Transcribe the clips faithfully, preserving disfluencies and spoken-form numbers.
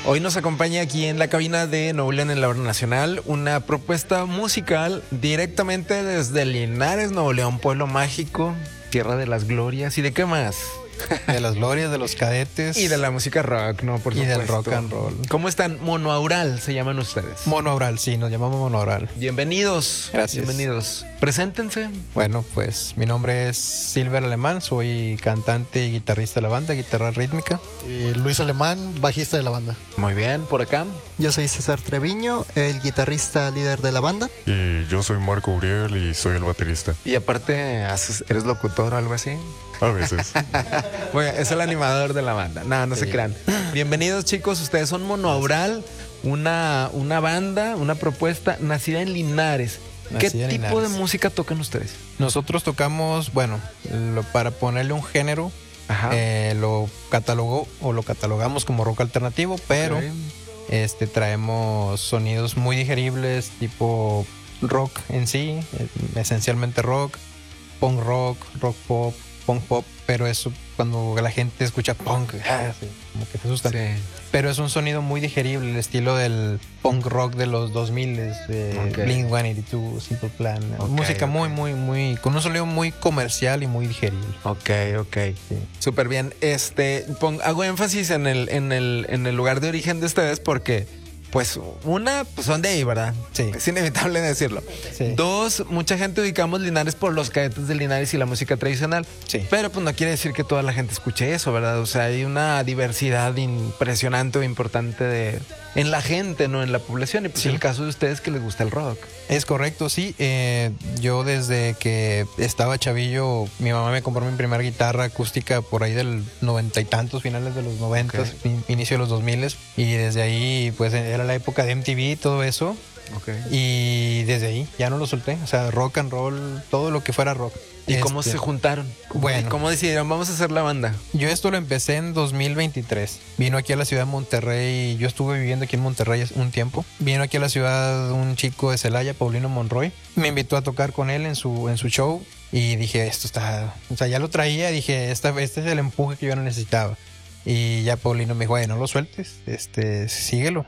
Hoy nos acompaña aquí en la cabina de Nuevo León en la Hora Nacional una propuesta musical directamente desde Linares, Nuevo León, pueblo mágico, tierra de las glorias. ¿Y de qué más? De las glorias, de los cadetes. Y de la música rock, ¿no? Por y supuesto. del rock and roll. ¿Cómo están? Monoaural se llaman ustedes. Monoaural, sí, nos llamamos Monoaural. Bienvenidos. Gracias. Bienvenidos. Preséntense. Bueno, pues mi nombre es Silver Alemán, soy cantante y guitarrista de la banda, guitarra rítmica. Y Luis Alemán, bajista de la banda. Muy bien, por acá. Yo soy César Treviño, el guitarrista líder de la banda. Y yo soy Marco Uriel y soy el baterista. Y aparte, haces- ¿eres locutor o algo así? A veces. Bueno, es el animador de la banda. No, no se Sí. crean. Bienvenidos, chicos. Ustedes son Monoaural, una, una banda, una propuesta nacida en Linares. ¿Qué Nacida en tipo Linares. de música tocan ustedes? Nosotros tocamos, bueno, lo- para ponerle un género, Ajá. eh, lo catalogó o lo catalogamos como rock alternativo, pero Ok. este traemos sonidos muy digeribles, tipo rock en sí, eh, esencialmente rock, punk rock, rock pop, punk pop, pero eso cuando la gente escucha punk, ah, sí, como que se asustan. Sí. Pero es un sonido muy digerible, el estilo del punk rock de los dos mil, de Ok. Blink ciento ochenta y dos, Simple Plan. Ok, Música muy, ok. muy, muy, con un sonido muy comercial y muy digerible. Ok, ok. Súper bien. Este, pon- hago énfasis en el, en el, en el lugar de origen de ustedes porque, pues, una, pues son de ahí, ¿verdad? Sí. Es inevitable decirlo. Sí. Dos, mucha gente ubicamos Linares por los cadetes de Linares y la música tradicional. Sí. Pero pues no quiere decir que toda la gente escuche eso, ¿verdad? O sea, hay una diversidad impresionante o importante de, en la gente, ¿no? En la población. Y pues Sí. el caso de ustedes que les gusta el rock. Es correcto, sí. Eh, yo desde que estaba chavillo, mi mamá me compró mi primera guitarra acústica por ahí del noventa y tantos, finales de los noventas, Ok. in- inicio de los dos miles. Y desde ahí, pues era la época de M T V y todo eso. Ok. Y desde ahí ya no lo solté. O sea, rock and roll, todo lo que fuera rock. ¿Y cómo Este, se juntaron? Bueno. ¿Y cómo decidieron, vamos a hacer la banda? Yo esto lo empecé en dos mil veintitrés. Vino aquí a la ciudad de Monterrey. Yo estuve viviendo aquí en Monterrey hace un tiempo. Vino aquí a la ciudad un chico de Celaya, Paulino Monroy. Me invitó a tocar con él en su, en su show. Y dije, esto está... O sea, ya lo traía. Dije, esta, este es el empuje que yo necesitaba. Y ya Paulino me dijo, "Oye, no lo sueltes. Este, síguelo."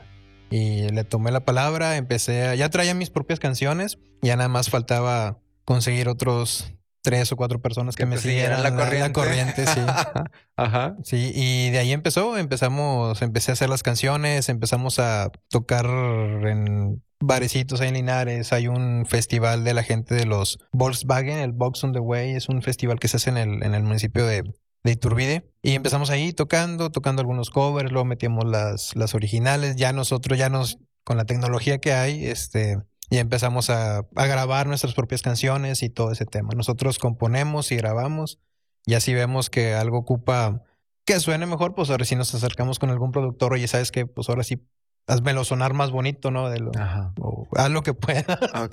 Y le tomé la palabra. Empecé a... Ya traía mis propias canciones. Ya nada más faltaba conseguir otros tres o cuatro personas que, Que me te siguieran siguieran la corriente. La corriente, sí. Ajá. Sí, y de ahí empezó, empezamos, empecé a hacer las canciones, empezamos a tocar en barecitos ahí en Linares. Hay un festival de la gente de los Volkswagen, el Box on the Way, es un festival que se hace en el, en el municipio de, de Iturbide. Y empezamos ahí tocando, tocando algunos covers, luego metíamos las, las originales. Ya nosotros, ya nos, con la tecnología que hay, este, ya empezamos a, a grabar nuestras propias canciones y todo ese tema. Nosotros componemos y grabamos. Y así vemos que algo ocupa que suene mejor, pues ahora sí nos acercamos con algún productor, oye, ¿sabes qué? Pues ahora sí, házmelo sonar más bonito, ¿no? De lo, Ajá. o haz lo que pueda. Ok.